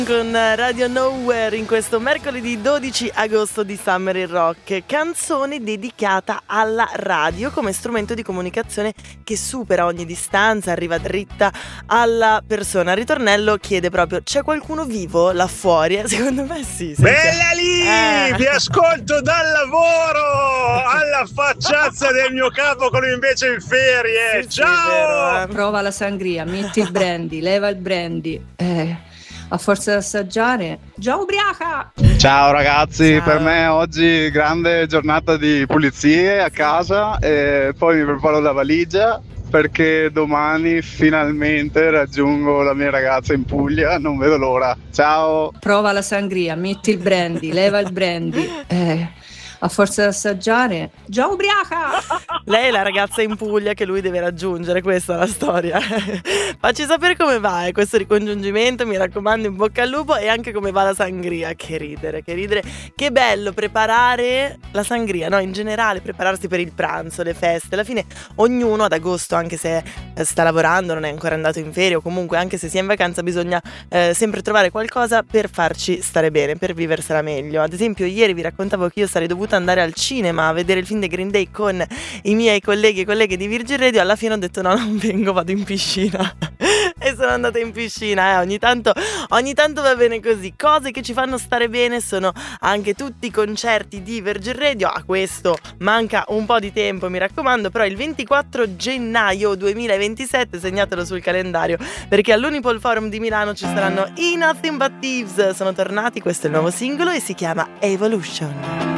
Con Radio Nowhere in questo mercoledì 12 agosto di Summer in Rock, canzone dedicata alla radio come strumento di comunicazione che supera ogni distanza, arriva dritta alla persona. Il ritornello chiede proprio: c'è qualcuno vivo là fuori? Secondo me sì. Bella lì! Vi ascolto dal lavoro alla facciazza del mio capo con invece in ferie. Sì, ciao! Sì, prova la sangria, metti il brandy, leva il brandy. A forza di assaggiare, già ubriaca! Ciao ragazzi, Ciao. Per me oggi grande giornata di pulizie a casa e poi mi preparo la valigia perché domani finalmente raggiungo la mia ragazza in Puglia, non vedo l'ora. Ciao! Prova la sangria, metti il brandy, leva il brandy. A forza di assaggiare, già ubriaca! Lei è la ragazza in Puglia che lui deve raggiungere, questa è la storia. Facci sapere come va questo ricongiungimento, mi raccomando, in bocca al lupo, e anche come va la sangria. Che ridere, che bello preparare la sangria, no? In generale prepararsi per il pranzo, le feste. Alla fine ognuno ad agosto, anche se sta lavorando, non è ancora andato in ferie, o comunque anche se si è in vacanza, bisogna sempre trovare qualcosa per farci stare bene, per viversela meglio. Ad esempio ieri vi raccontavo che io sarei dovuta andare al cinema a vedere il film dei Green Day con i miei colleghi e colleghe di Virgin Radio. Alla fine ho detto no, non vengo, vado in piscina. E sono andata in piscina. Ogni tanto va bene così. Cose che ci fanno stare bene sono anche tutti i concerti di Virgin Radio. A questo manca un po' di tempo, mi raccomando, però il 24 gennaio 2027 segnatelo sul calendario, perché all'Unipol Forum di Milano ci saranno i Nothing But Thieves. Sono tornati, questo è il nuovo singolo e si chiama Evolution.